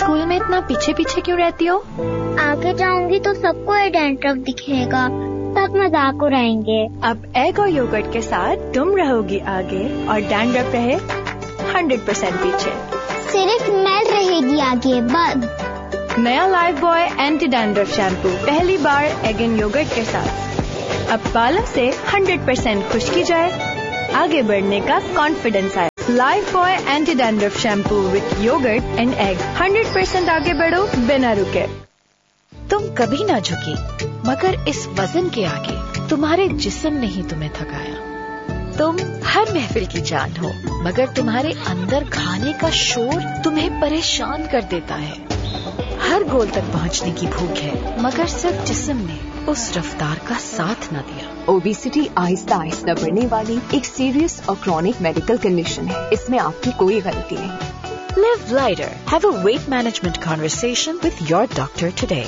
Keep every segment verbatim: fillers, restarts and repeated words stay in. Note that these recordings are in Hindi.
स्कूल में इतना पीछे पीछे क्यों रहती हो? आगे जाऊंगी तो सबको ये डैंड्रफ दिखेगा, सब मजाक उड़ाएंगे। अब एग और योगर्ट के साथ तुम रहोगी आगे और डैंड्रफ रहे हंड्रेड परसेंट पीछे। सिर्फ मेल रहेगी आगे बस। नया life boy anti dandruff shampoo पहली बार एग एंड योगर्ट के साथ। अब बालों से हंड्रेड परसेंट खुश्की जाए, आगे बढ़ने का कॉन्फिडेंस आए। Life boy anti dandruff shampoo with yogurt and egg, hundred percent आगे बढ़ो बिना रुके। तुम कभी ना झुकी, मगर इस वजन के आगे तुम्हारे जिस्म ने ही तुम्हें थकाया। तुम हर महफिल की जान हो, मगर तुम्हारे अंदर खाने का शोर तुम्हें परेशान कर देता है। हर गोल तक पहुंचने की भूख है, मगर सिर्फ जिस्म ने उस रफ्तार का साथ न दिया। ओबेसिटी आहिस्ता आहिस्ता बढ़ने वाली एक सीरियस और क्रॉनिक मेडिकल कंडीशन है। इसमें आपकी कोई गलती नहीं। Live lighter. Have a weight management conversation with your doctor today.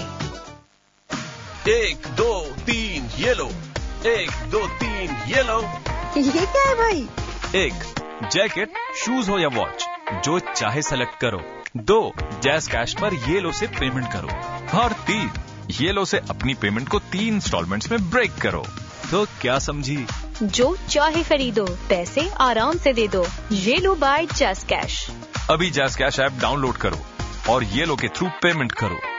एक दो तीन ये लो, एक दो तीन ये लो। ये क्या है भाई? एक जैकेट, शूज हो या वॉच, जो चाहे सेलेक्ट करो। दो जैज़ कैश पर ये लो से पेमेंट करो। और तीन ये लो से अपनी पेमेंट को तीन इंस्टॉलमेंट्स में ब्रेक करो। तो क्या समझी? जो चाहे खरीदो, पैसे आराम से दे दो। ये लो बाय जैज़ कैश। अभी जैज़ कैश ऐप डाउनलोड करो और ये लो के थ्रू पेमेंट करो।